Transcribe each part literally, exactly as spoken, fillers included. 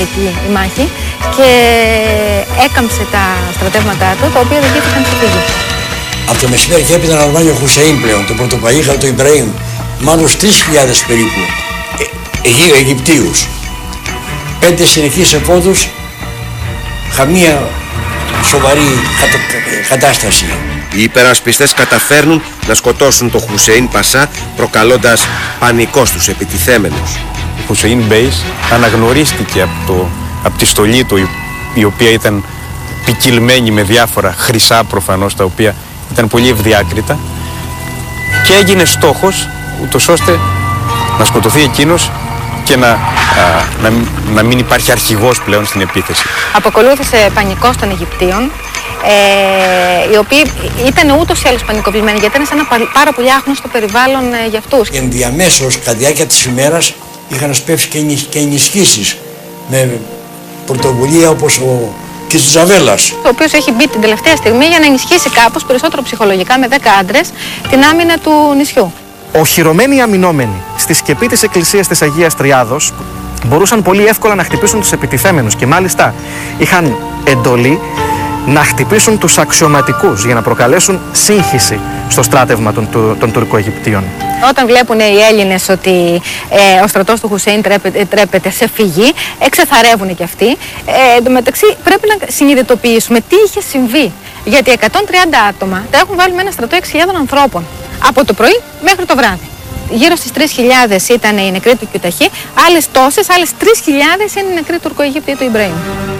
εκεί η μάχη και έκαμψε τα στρατεύματά του, τα οποία δεν είχαν ξεφύγει. Από το μεσημέρι και έπειτα να λαμβάνει ο Χουσέιν πλέον, το πρωτοπαγίχαλο του Ιμπραήμ, μάλλον τρεις χιλιάδες περίπου ε, Αιγυπτίους. Πέντε συνεχείς επόδους, καμία σοβαρή κατα... κατάσταση. Οι υπερασπιστές καταφέρνουν να σκοτώσουν τον Χουσέιν Πασά, προκαλώντας πανικό στους επιτιθέμενους. Ο Χουσέιν Μπέις αναγνωρίστηκε από, το, από τη στολή του, η οποία ήταν ποικιλμένη με διάφορα χρυσά προφανώς, τα οποία ήταν πολύ ευδιάκριτα, και έγινε στόχος ούτως ώστε να σκοτωθεί εκείνος και να, α, να, να μην υπάρχει αρχηγός πλέον στην επίθεση. Αποκολούθησε πανικός των Αιγυπτίων, ε, οι οποίοι ήταν ούτως ή άλλως πανικοβλημένοι, γιατί ήταν σε ένα πάρα πολύ άγνωστο περιβάλλον ε, για αυτούς. Ενδιαμέσως, κατά τη διάρκεια της ημέρας, είχαν σπεύσει και ενισχύσεις με πρωτοβουλία όπως ο κ. Τζαβέλας, ο οποίος έχει μπει την τελευταία στιγμή για να ενισχύσει κάπως περισσότερο ψυχολογικά με δέκα άντρες την άμυνα του νησιού. Οχυρωμένοι αμυνόμενοι στη σκεπή της εκκλησίας της Αγίας Τριάδος μπορούσαν πολύ εύκολα να χτυπήσουν τους επιτιθέμενους και μάλιστα είχαν εντολή να χτυπήσουν τους αξιωματικούς για να προκαλέσουν σύγχυση στο στράτευμα των, των, των Τουρκοαιγυπτίων. Όταν βλέπουν οι Έλληνες ότι ε, ο στρατός του Χουσέιν τρέπεται, τρέπεται σε φυγή, εξεθαρεύουν και αυτοί. Ε, εν τω μεταξύ πρέπει να συνειδητοποιήσουμε τι είχε συμβεί. Γιατί εκατόν τριάντα άτομα τα έχουν βάλει με ένα στρατό έξι χιλιάδες ανθρώπων. Από το πρωί μέχρι το βράδυ. Γύρω στις τρεις χιλιάδες ήταν οι νεκροί του Κιουταχή, άλλες τόσες, άλλες τρεις χιλιάδες είναι οι νεκροί του Τουρκοαιγύπτιου του Ιμπραήμ.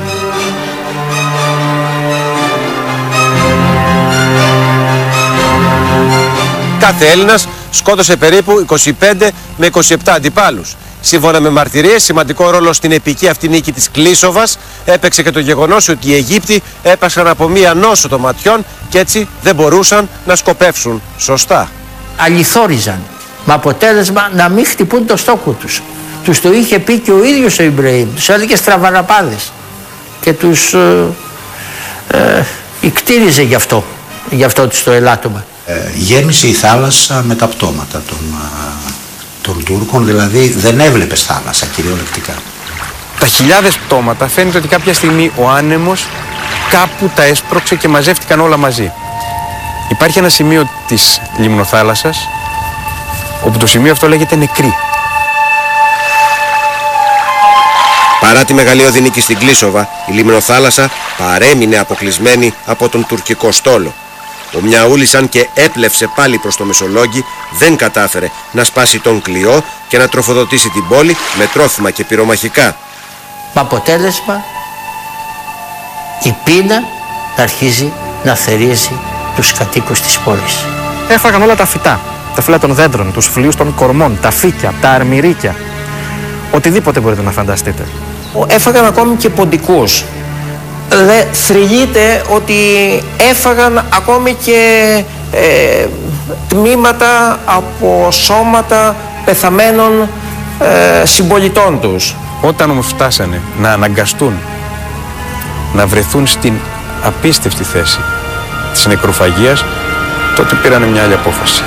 Κάθε Έλληνας σκότωσε περίπου είκοσι πέντε με είκοσι επτά αντιπάλους. Σύμφωνα με μαρτυρίες, σημαντικό ρόλο στην επική αυτή νίκη της Κλίσοβας έπαιξε και το γεγονός ότι οι Αιγύπτιοι έπασαν από μία νόσο των ματιών και έτσι δεν μπορούσαν να σκοπεύσουν σωστά. Αληθόριζαν, με αποτέλεσμα να μην χτυπούν το στόχο τους. Τους το είχε πει και ο ίδιος ο Ιμπραήμ, τους έλεγε στραβαναπάδες και τους ε, ε, ικτήριζε γι' αυτό, γι' αυτό τους το ελάττωμα. Ε, γέμισε η θάλασσα με τα πτώματα των, των Τούρκων, δηλαδή δεν έβλεπες θάλασσα κυριολεκτικά. Τα χιλιάδες πτώματα φαίνεται ότι κάποια στιγμή ο άνεμος κάπου τα έσπρωξε και μαζεύτηκαν όλα μαζί. Υπάρχει ένα σημείο της λιμνοθάλασσας όπου το σημείο αυτό λέγεται Νεκρή. Παρά τη μεγαλειώδη νίκη στην Κλίσοβα, η λιμνοθάλασσα παρέμεινε αποκλεισμένη από τον τουρκικό στόλο. Ο Μιαούλης, αν και έπλευσε πάλι προς το Μεσολόγγι, δεν κατάφερε να σπάσει τον κλειό και να τροφοδοτήσει την πόλη με τρόφιμα και πυρομαχικά. Με αποτέλεσμα η πείνα αρχίζει να θερίζει τους κατοίκους της πόλης. Έφαγαν όλα τα φυτά, τα φύλλα των δέντρων, τους φλοιούς των κορμών, τα φύκια, τα αρμυρίκια. Οτιδήποτε μπορείτε να φανταστείτε. Έφαγαν ακόμη και ποντικούς. Δε, θρυλείται ότι έφαγαν ακόμη και ε, τμήματα από σώματα πεθαμένων ε, συμπολιτών τους. Όταν όμως φτάσανε να αναγκαστούν να βρεθούν στην απίστευτη θέση της νεκροφαγίας, τότε πήρανε μια άλλη απόφαση.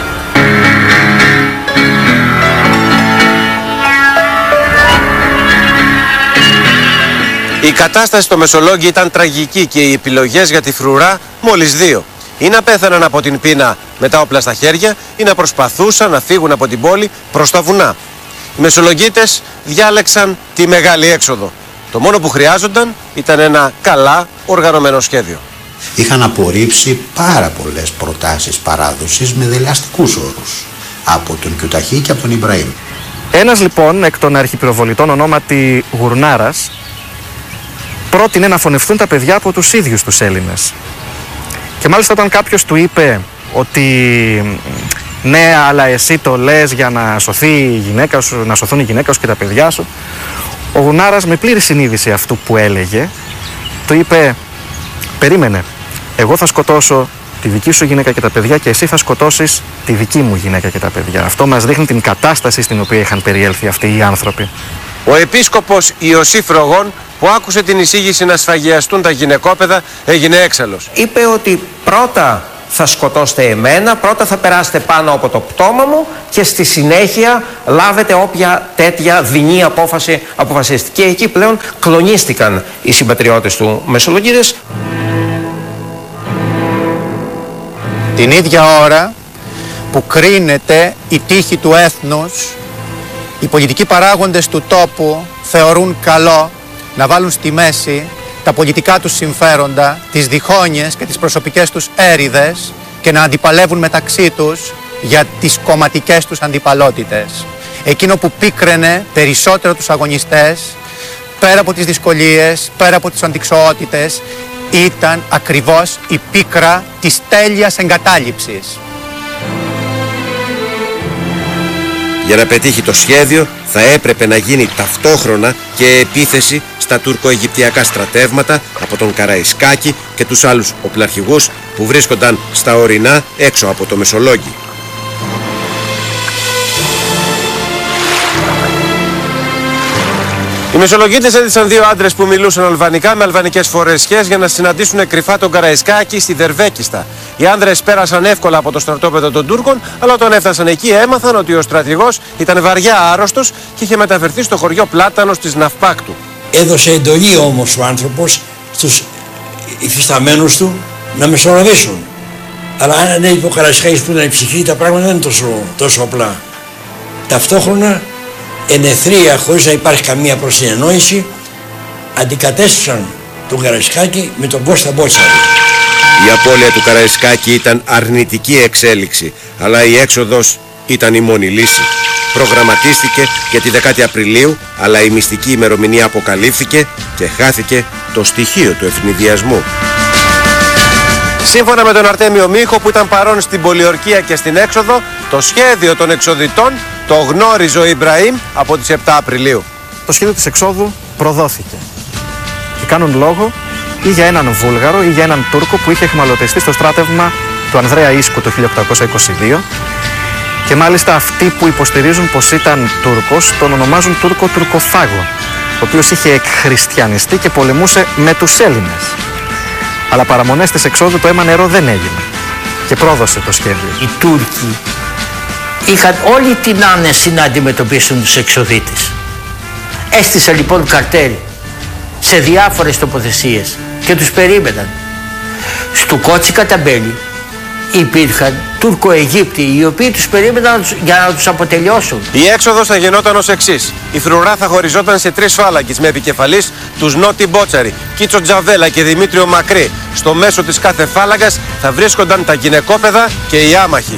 Η κατάσταση στο Μεσολόγγι ήταν τραγική και οι επιλογές για τη φρουρά μόλις δύο. Ή να πέθαναν από την πείνα με τα όπλα στα χέρια ή να προσπαθούσαν να φύγουν από την πόλη προς τα βουνά. Οι Μεσολογγίτες διάλεξαν τη μεγάλη έξοδο. Το μόνο που χρειάζονταν ήταν ένα καλά οργανωμένο σχέδιο. Είχαν απορρίψει πάρα πολλές προτάσεις παράδοσης με δελεαστικούς όρους από τον Κιουταχή και από τον Ιμπραήμ. Ένας λοιπόν εκ των αρχιπυροβολητών ονόματι Γουρνάρας πρότεινε να φωνευτούν τα παιδιά από τους ίδιους τους Έλληνες. Και μάλιστα όταν κάποιος του είπε ότι ναι, αλλά εσύ το λες για να σωθεί η γυναίκα σου, να σωθούν η γυναίκα σου και τα παιδιά σου, ο Γουρνάρας με πλήρη συνείδηση αυτού που έλεγε του είπε, περίμενε, εγώ θα σκοτώσω τη δική σου γυναίκα και τα παιδιά και εσύ θα σκοτώσεις τη δική μου γυναίκα και τα παιδιά. Αυτό μας δείχνει την κατάσταση στην οποία είχαν περιέλθει αυτοί οι άνθρωποι. Ο επίσκοπος Ιωσήφ Ρογών, που άκουσε την εισήγηση να σφαγιαστούν τα γυναικόπαιδα, έγινε έξαλλος. Είπε ότι πρώτα θα σκοτώσετε εμένα, πρώτα θα περάσετε πάνω από το πτώμα μου και στη συνέχεια λάβετε όποια τέτοια δεινή απόφαση αποφασίσετε. Και εκεί πλέον κλονίστηκαν οι συμπατριώτες του Μεσολογγίδες. Την ίδια ώρα που κρίνεται η τύχη του έθνους, οι πολιτικοί παράγοντες του τόπου θεωρούν καλό να βάλουν στη μέση τα πολιτικά τους συμφέροντα, τις διχόνοιες και τις προσωπικές τους έρηδες και να αντιπαλεύουν μεταξύ τους για τις κομματικές τους αντιπαλότητες. Εκείνο που πίκραινε περισσότερο τους αγωνιστές, πέρα από τις δυσκολίες, πέρα από τις αντιξοότητες, ήταν ακριβώς η πίκρα της τέλειας εγκατάλειψης. Για να πετύχει το σχέδιο θα έπρεπε να γίνει ταυτόχρονα και επίθεση στα τουρκο-αιγυπτιακά στρατεύματα από τον Καραϊσκάκη και τους άλλους οπλαρχηγούς που βρίσκονταν στα ορεινά έξω από το Μεσολόγγι. Οι Μεσολογγίτες έδισαν δύο άντρες που μιλούσαν αλβανικά με αλβανικές φορεσιές για να συναντήσουν κρυφά τον Καραϊσκάκη στη Δερβέκιστα. Οι άνδρες πέρασαν εύκολα από το στρατόπεδο των Τούρκων, αλλά όταν έφτασαν εκεί έμαθαν ότι ο στρατηγός ήταν βαριά άρρωστος και είχε μεταφερθεί στο χωριό Πλάτανος της Ναυπάκτου. Έδωσε εντολή όμως ο άνθρωπος στους υφισταμένους του να μεσολαβήσουν. Αλλά αν δεν είπε ο Καραϊσκάκης που ήταν η ψυχή, τα πράγματα δεν είναι τόσο, τόσο απλά. Ταυτόχρονα, εν εθρία, χωρίς να υπάρχει καμία προσυνεννόηση, αντικατέστησαν τον Καραϊσκάκη με τον Κώστα Μπότσαρη. Η απώλεια του Καραϊσκάκη ήταν αρνητική εξέλιξη, αλλά η έξοδος ήταν η μόνη λύση. Προγραμματίστηκε για τη δέκατη Απριλίου, αλλά η μυστική ημερομηνία αποκαλύφθηκε και χάθηκε το στοιχείο του ευνηδιασμού. Σύμφωνα με τον Αρτέμιο Μίχο που ήταν παρόν στην πολιορκία και στην έξοδο, το σχέδιο των εξοδιτών το γνώριζε ο Ιμπραήμ από τις επτά Απριλίου. Το σχέδιο της εξόδου προδόθηκε και κάνουν λόγο ή για έναν Βούλγαρο ή για έναν Τούρκο που είχε εχμαλωτιστεί στο στράτευμα του Ανδρέα Ίσκου το χίλια οκτακόσια είκοσι δύο και μάλιστα αυτοί που υποστηρίζουν πως ήταν Τούρκος τον ονομάζουν Τούρκο Τουρκοφάγο, ο οποίος είχε εκχριστιανιστεί και πολεμούσε με τους Έλληνες. Αλλά παραμονές της εξόδου το αίμα νερό δεν έγινε και πρόδωσε το σχέδιο. Οι Τούρκοι είχαν όλη την άνεση να αντιμετωπίσουν τους εξοδίτες. Έστησε λοιπόν καρτέλ σε διάφορες τοποθεσίες και τους περίμεναν. Στου Κότσικα Ταμπέλη υπήρχαν Τούρκο-Αιγύπτιοι οι οποίοι τους περίμεναν για να τους αποτελειώσουν. Η έξοδος θα γινόταν ως εξής. Η φρουρά θα χωριζόταν σε τρεις φάλακες με επικεφαλής τους Νότι Μπότσαρη, Κίτσο Τζαβέλα και Δημήτριο Μακρύ. Στο μέσο της κάθε φάλακας θα βρίσκονταν τα γυναικόπαιδα και οι άμαχοι.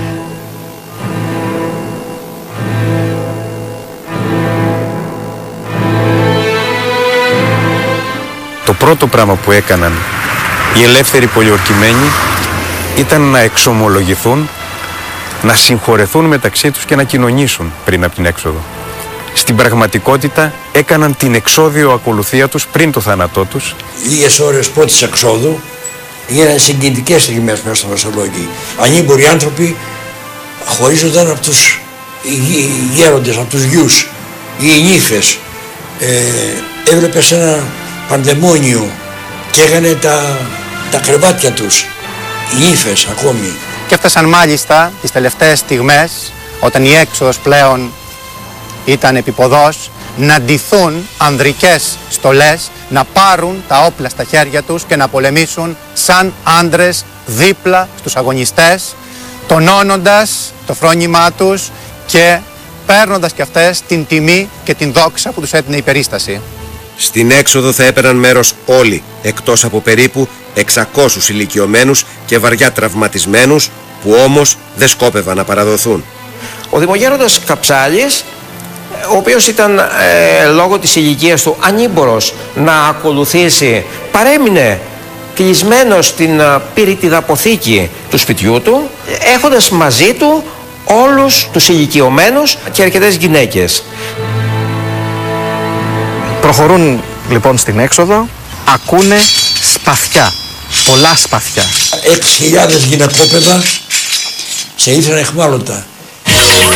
Το πρώτο πράγμα που έκαναν οι ελεύθεροι πολιορκημένοι ήταν να εξομολογηθούν, να συγχωρεθούν μεταξύ τους και να κοινωνήσουν πριν από την έξοδο. Στην πραγματικότητα έκαναν την εξόδιο ακολουθία τους πριν το θάνατό τους. Λίγες ώρες πρώτης εξόδου γίνανε συγκινητικές στιγμές μέσα στο Μεσολόγγι. Ανήμποροι άνθρωποι χωρίζονταν από τους γέροντες, από τους γιους, οι νύφες. Ε, έβλεπες ένα πανδαιμόνιο και έγανε τα, τα κρεβάτια τους, οι νύφες ακόμη. Και έφτασαν μάλιστα τις τελευταίες στιγμές, όταν η έξοδος πλέον ήταν επιποδός, να ντυθούν ανδρικές στολές, να πάρουν τα όπλα στα χέρια τους και να πολεμήσουν σαν άντρες δίπλα στους αγωνιστές, τονώνοντας το φρόνημά τους και παίρνοντας και αυτές την τιμή και την δόξα που τους έδινε η περίσταση. Στην έξοδο θα έπαιρναν μέρος όλοι, εκτός από περίπου εξακόσιους ηλικιωμένους και βαριά τραυματισμένους, που όμως δεν σκόπευαν να παραδοθούν. Ο δημογέροντας Καψάλης, ο οποίος ήταν ε, λόγω της ηλικίας του ανήμπορος να ακολουθήσει, παρέμεινε κλεισμένος στην uh, πυρητιδαποθήκη του σπιτιού του, έχοντας μαζί του όλους τους ηλικιωμένους και αρκετές γυναίκες. Προχωρούν λοιπόν στην έξοδο, ακούνε σπαθιά, πολλά σπαθιά. Έξι χιλιάδες γυναικόπαιδα σε ήρθαν εχμάλωτα.